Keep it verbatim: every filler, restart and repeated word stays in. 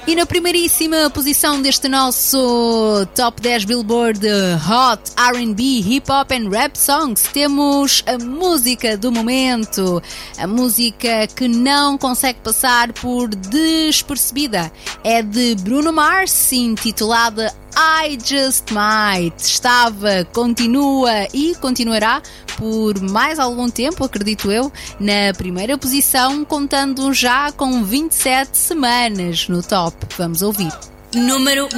E na primeiríssima posição deste nosso Top dez Billboard Hot R and B, Hip Hop and Rap Songs, temos a música do momento, a música que não consegue passar por despercebida. É de Bruno Mars, intitulada I Just Might. Estava, continua e continuará por mais algum tempo, acredito eu, na primeira posição, contando já com vinte e sete semanas no top. Vamos ouvir. Número